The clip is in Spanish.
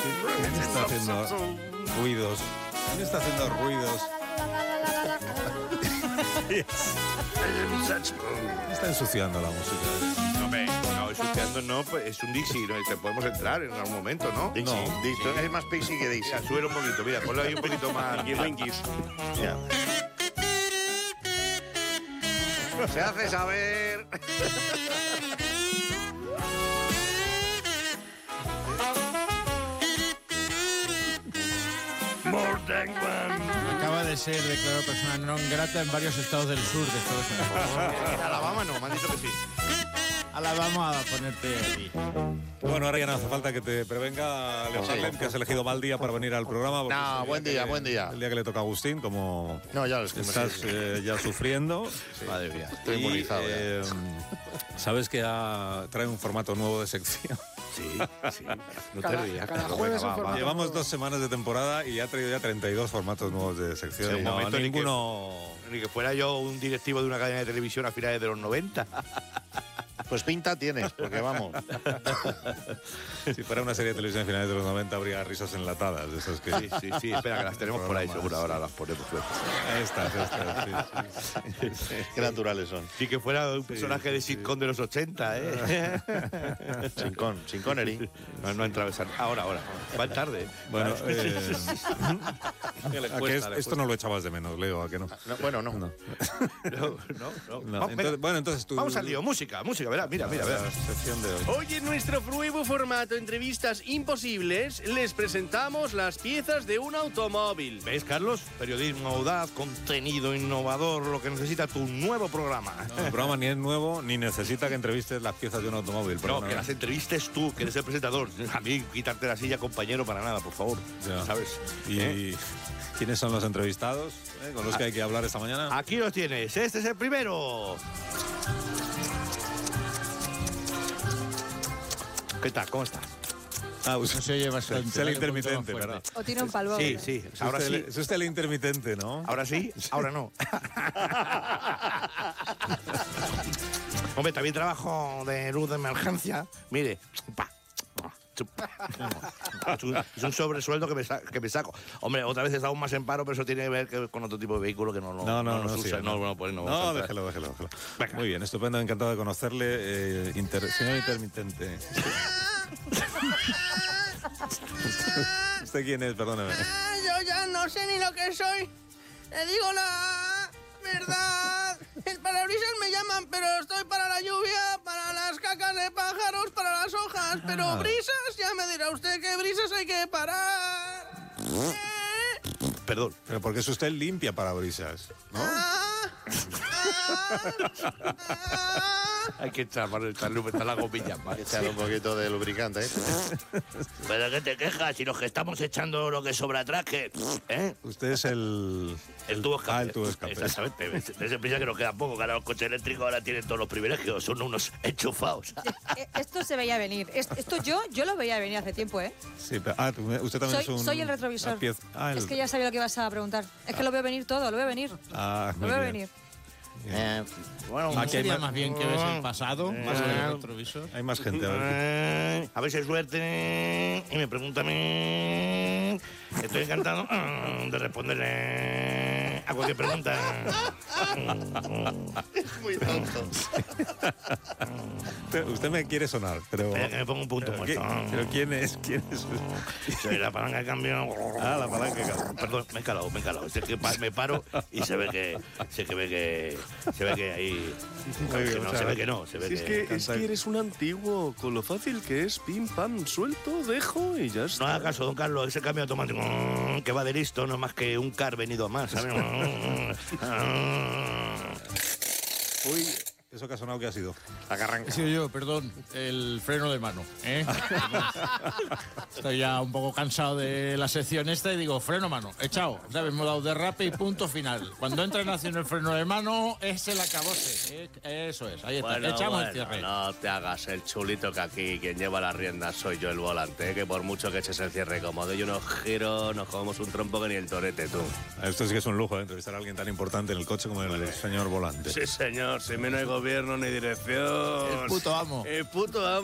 ¿Quién está haciendo ruidos? ¿Quién está haciendo ruidos? ¿Quién está ensuciando la música? No, ensuciando no, pues es un Dixie, ¿no? Te podemos entrar en algún momento, ¿no? No. Dixie. Es más Pixie que Dixie. Ya, súbelo un poquito, mira, ponlo ahí un poquito más. Ya. Se hace saber. Acaba de ser declarado persona non grata en varios estados del sur de Estados Unidos. En Alabama no, me han dicho que sí. Ahora vamos a ponerte aquí. Bueno, ahora ya no hace falta que te prevenga, Leo Harlem, que has elegido mal día para venir al programa. porque No, es el buen día, buen día. El día que le toca a Agustín, como No, ya lo estoy. estás ya sufriendo. Madre mía, estoy Y, inmunizado ya. sabes que trae un formato nuevo de sección. Sí. No te rías. cada jueves un formato. Llevamos 2 semanas de temporada y ha traído ya 32 formatos nuevos de sección. Sí, y un no, momento ni ninguno... Ni que fuera yo un directivo de una cadena de televisión a finales de los 90. Pues pinta tienes, porque vamos. Si fuera una serie de televisión a finales de los 90 habría risas enlatadas. De esas que... Sí, espera, que las tenemos por ahí, seguro. Ahora las ponemos. Ahí está. Sí. Qué naturales son. Sí, que fuera un personaje de sitcom de los 80, ¿eh? Sin Connery. No entra a besar. Ahora. Van tarde. Bueno, ¿Qué le ¿a cuesta, que le esto no lo echabas de menos, Leo? ¿A que no? No, bueno, no. No. Entonces tú... Vamos al lío. Música, verá, mira. La sección de hoy. Hoy en nuestro nuevo formato Entrevistas Imposibles les presentamos las piezas de un automóvil. ¿Ves, Carlos? Periodismo audaz, contenido innovador, lo que necesita tu nuevo programa. No, el programa ni es nuevo ni necesita que entrevistes las piezas de un automóvil. No, perdona. que las entrevistes tú, que eres el presentador. A mí, quitarte la silla, compañero, para nada, por favor. Ya. ¿Sabes? ¿Y quiénes son los entrevistados con los que hay que hablar esta mañana? Aquí los tienes. Este es el primero. ¿Qué tal? ¿Cómo estás? Usted No se oye bastante. es el Dale un intermitente, poquito más ¿verdad? O tiene un palmo. Sí. Ahora sí. Es usted el intermitente, ¿no? Ahora sí, ahora no. Hombre, también trabajo de luz de emergencia. Mire, es un sobresueldo que me saco. Hombre, otra vez he estado más en paro, pero eso tiene que ver con otro tipo de vehículo que no nos sí, usa. no. No, Déjelo. Venga. Muy bien, estupendo, encantado de conocerle. Señor intermitente. ¿Usted quién es? Perdóneme. Yo ya no sé ni lo que soy. Le digo la verdad. El parabrisas me llaman, pero estoy para la lluvia, para las cacas de pájaros, para las hojas. Pero brisas, ya me dirá usted que brisas hay que parar. Perdón. Pero porque es usted limpia parabrisas, ¿no? Hay que echarle la gomilla más. Hay que echarle un poquito de lubricante, ¿eh? ¿Pero qué te quejas? Si los que estamos echando lo que sobra atrás, ¿qué? Usted es el tubo escape. el tubo escape. Exactamente. Ese prisa que nos queda poco, que ahora los coches eléctricos ahora tienen todos los privilegios, son unos enchufados. Esto se veía venir. Esto yo lo veía venir hace tiempo, ¿eh? Sí, pero, usted también es un... Soy el retrovisor. Es que ya sabía lo que ibas a preguntar. Es que lo veo venir todo, lo veo venir. Muy Lo veo bien. venir. Bueno, ¿No Aquí hay sería más- más bien que ves el pasado, más que el retrovisor? Hay más gente, a ver. A ver si hay suerte y me preguntan. Estoy encantado de responderle a cualquier pregunta. muy tonto. Usted me quiere sonar, pero... Que me pongo un punto muerto. ¿Pero quién es? Soy la palanca de cambio. La palanca de cambio. Perdón, me he calado. Es que me paro y se ve que ahí. Muy bien, Se ve que no. Si es que eres un antiguo, con lo fácil que es, pim, pam, suelto, dejo y ya está. No haga caso, don Carlos, ese cambio automático que va de listo no es más que un car venido a más, ¿sabes? Uy, ¿eso que ha sonado qué ha sido? La que arranca. He sido yo, perdón, el freno de mano, ¿eh? Estoy ya un poco cansado de la sección esta y digo, freno mano, echado, ¿sabes? Me he dado derrape y punto final. Cuando entra en acción el freno de mano, es el acabose. Eso es, ahí está, echamos el cierre. No te hagas el chulito, que aquí quien lleva las riendas soy yo, el volante, que por mucho que eches el cierre cómodo y unos giros, nos comemos un trompo que ni el torete, tú. Esto sí que es un lujo, entrevistar a alguien tan importante en el coche como el señor volante. Sí, señor, si no hay gobierno ni dirección. El puto amo. El puto amo.